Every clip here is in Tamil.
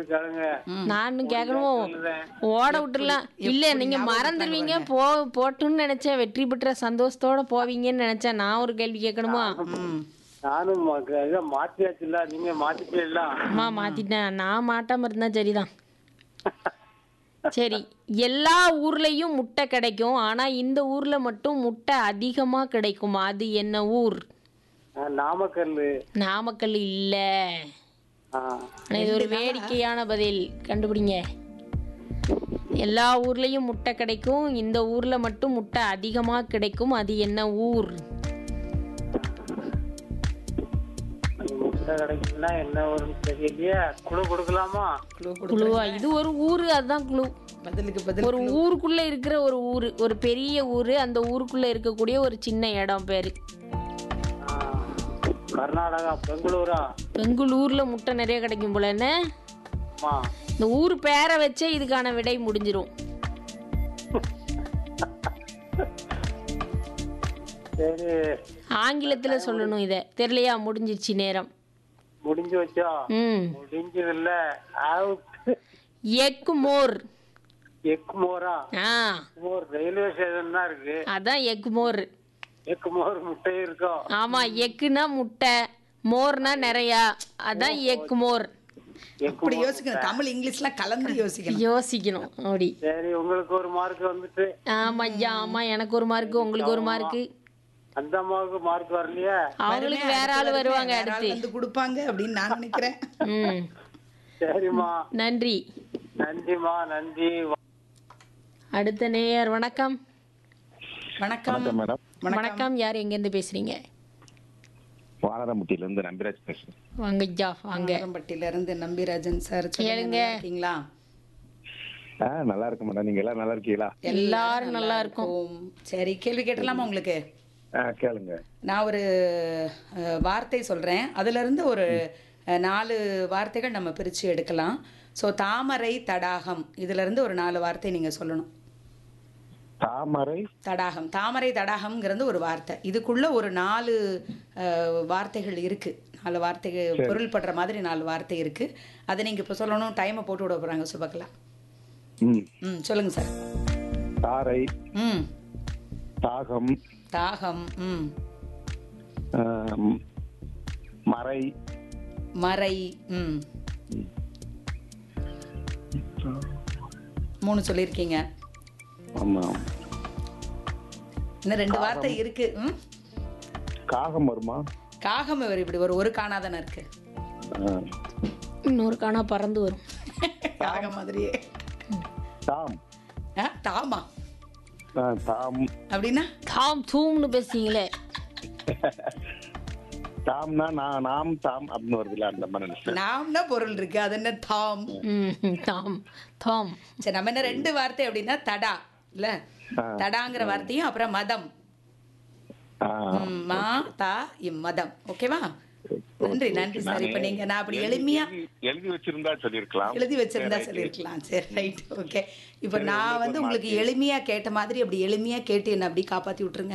பாட்டு கேளுங்க. நானும் கேட்கணுமோ? சொல்லுறேன். ஓட விட்டுறலாம். இல்ல எப்படி நீங்க ஞாபகம் மறந்துடுவீங்க. இருக்காங்க போட்டுன்னு நினைச்சேன். வெற்றி பெற்ற சந்தோஷத்தோட போவீங்கன்னு நினைச்சேன். நான் ஒரு கேள்வி கேட்கணுமா? நானும் இதை மாத்தியாச்சுல்ல, நீங்க மாத்திட்டீங்களா? அம்மா மாத்திட்டேன். நான் மாட்டாம இருந்தா சரிதான். சரி, எல்லா ஊர்லயும் முட்டை கிடைக்கும். ஆனா இந்த ஊர்ல மட்டும் முட்டை அதிகமா கிடைக்கும். அது என்ன ஊர்? நாமக்கல். நாமக்கல் இல்ல. ஆனா இது ஒரு வேடிக்கையான பதில். கண்டுபிடிங்க. எல்லா ஊர்லயும் முட்டை கிடைக்கும். இந்த ஊர்ல மட்டும் முட்டை அதிகமா கிடைக்கும். அது என்ன ஊர்? முட்டை கிடைக்குன்னா என்ன ஒரு தெரியலையே. குழு கொடுக்கலாமா? குழுவா? இது ஒரு ஊரு, அதுதான் குழு. பதிலுக்கு பதில் ஒரு ஊருக்குள்ள இருக்கிற ஒரு ஊரு, ஒரு பெரிய ஊரு. அந்த ஊருக்குள்ள இருக்கக்கூடிய ஒரு சின்ன இடம் பேரு. கர்நாடகா, பெங்களூரா? பெங்களூர்ல முட்டை நிறைய கிடைக்கும் போல. என்ன ஆமா. இந்த ஊர் பேரை வச்சே இதுக்கான விடை முடிஞ்சிரும். சரி, ஆங்கிலத்துல சொல்லணும். இத தெரியலையா? முடிஞ்சிருச்சு நேரம். முடிஞ்சு வச்சா? முடிஞ்சது இல்ல. எக்மோர். எக்மோரா? எக்மோர் ரயில்வே ஸ்டேஷன் தான் இருக்கு. அதான் எக்மோர். எக்மோர் முட்டை இருக்கும். ஆமா, எக்குனா முட்டை, மோர்னா நிறைய. அதான் எக்மோர். அப்படி யோசிக்கணும். தமிழ் இங்கிலீஷ்லாம் கலந்து யோசிக்கணும் அப்படி. சரி, உங்களுக்கு ஒரு மார்க் வந்துட்டு. ஆமா ஐயா, ஆமா. எனக்கு ஒரு மார்க், உங்களுக்கு ஒரு மார்க். அந்த அம்மாவுக்கு மார்க் வரலையா? அவங்களுக்கு வேற ஆளு வருவாங்க அடுத்து வந்து கொடுப்பாங்க அப்படின்னு நான் நினைக்கிறேன். சரிம்மா, நன்றி. நன்றிம்மா, நன்றி. அடுத்த நேயர். வணக்கம். வணக்கம் மேடம். வணக்கம். யார் எங்க இருந்து பேசுறீங்க? வானரம்பட்டியில இருந்து நம்பிராஜ் பேசுறேன். வாங்க ஐயா, வாங்க. வானரம்பட்டியில இருந்து நம்பிராஜன் சார். கேளுங்க. இருக்கீங்களா? நல்லா இருக்கு மேடம். நீங்க எல்லாம் நல்லா இருக்கீங்களா? எல்லாரும் நல்லா இருக்கும். சரி, கேள்வி கேட்டலாமா உங்களுக்கு? கேளுங்க. நான் ஒரு வார்த்தை சொல்றேன். அதுல இருந்து ஒரு 4 வார்த்தைகள் நம்ம பிரிச்சு எடுக்கலாம். ஸோ தாமரை, தடாகம், இதுல இருந்து ஒரு 4 வார்த்தை நீங்க சொல்லணும். தாமரை தடாகம். தாமரை தடாகம்ங்கிறது ஒரு வார்த்தை. இதுக்குள்ள ஒரு 4 வார்த்தைகள் இருக்கு. 4 வார்த்தைகள் பொருள் படுற மாதிரி 4 வார்த்தை இருக்கு. அதை நீங்க இப்ப சொல்லணும். டைமை போட்டு விட போறாங்க சுபகலா. சொல்லுங்க சார். தாரை, தாகம், தாகம், மறை, மறை, 3 சொல்லியிருக்கீங்க. ஆமா. இன்னும் 2 வார்த்தை இருக்கு. காகம் வருமா? காகம் இப்படி ஒரு காணாதானே இருக்கு. இன்னொரு காணா பறந்து வரும். காகம் மாதிரியே. தாம். தாமா? தாம் அப்படின்னா தாம் தூம்னு பேசுறீங்களே. தாம்னா நாம் தாம் அப்படின்னு வருதுல, அந்த மாதிரி. நாம்னா பொருள் இருக்கு. அது என்ன தாம்? தாம் தாம். சரி, நம்ம என்ன 2 வார்த்தை அப்படின்னா தடா இல்ல, தடாங்கிற வார்த்தையும் அப்புறம் மதம். மா தா இம் மதம். ஓகேவா? நன்றி, நன்றி சார். இப்ப நீங்க நான் அப்படி எளிமையா எழுதி வச்சிருந்தா சொல்லிருக்கலாம். சரி, ரைட், ஓகே. இப்ப நான் வந்து உங்களுக்கு எளிமையா கேட்ட மாதிரி அப்படி எளிமையா கேட்டு என்ன அப்படி காப்பாத்தி விட்டுருங்க.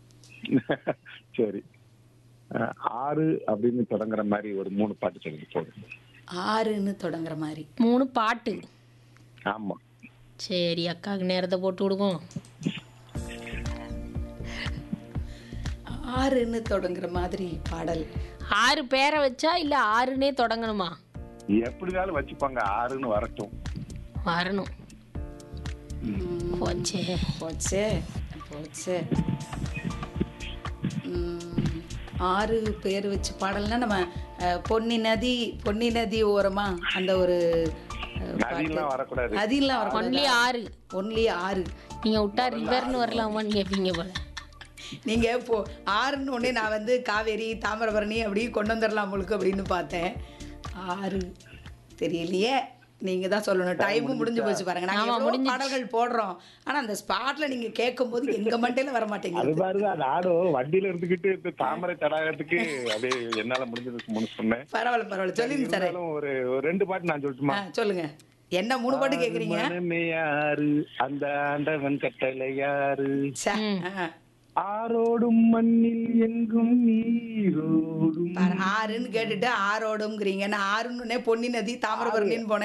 சரி. 6 அப்படின்னு தொடங்குற மாதிரி ஒரு 3 பாட்டு சொல்லுங்க. போதும். 6ன்னு தொடங்குற மாதிரி 3 பாட்டு. ஆமா. சரி, அக்காவுக்கு நேரத்தை போட்டு விடுவோம். 6ன்னு தொடங்குற மாதிரி பாடல். 6 பேரை வச்சா இல்ல 6னே தொடங்கணுமா? எப்படினாலும் வச்சுப்பாங்க. 6ன்னு வரட்டும். வரணும். போச்சே போச்சே போச்சே. 6 பேர் வச்சு பாடல்னா நம்ம பொன்னி நதி ஓரமா அந்த ஒரு நதியெல்லாம் வரக்கூடாது. நதியெல்லாம் வரக்கூடாது. ஒன்லி 6. நீங்க விட்டா ரிவர்னு வரலாமான்னு கேட்பீங்க போல. நீங்க இப்போ 6ன்னு உடனே நான் வந்து காவேரி, தாமிரபரணி அப்படி கொண்டு வந்துடலாம் உங்களுக்கு அப்படின்னு பார்த்தேன். 6 தெரியலையே. நீங்க தான் சொல்லணும். டைமும் முடிஞ்சு போச்சு பாருங்க. நாங்க எவ்வளவு பாடல்கள் போடுறோம். ஆனா அந்த ஸ்பாட்ல நீங்க கேட்கும் போது எங்க மண்டையில வர மாட்டேங்குது. அது பாருங்க, அது ஆடும் வண்டியில இருந்துகிட்டு தாமரை தடாகத்துக்கு அப்படியே என்னால முடிஞ்சதுக்கு சொன்னேன். பரவாயில்ல சொல்லுங்க சார். ஒரு 2 பாட்டு நான் சொல்லட்டுமா? சொல்லுங்க. என்ன 3 பாட்டு கேக்குறீங்க? யாரு அந்த ஆண்டவன் கட்டளை யாரு? ஆரோடும் மண்ணில் எங்கும் நீரோடும். 6ன்னு கேட்டுட்டு ஆரோடும்ங்கிறீங்க. நான் 6ன்னு பொன்னி நதி, தாமிரபரணின்னு போனேன்.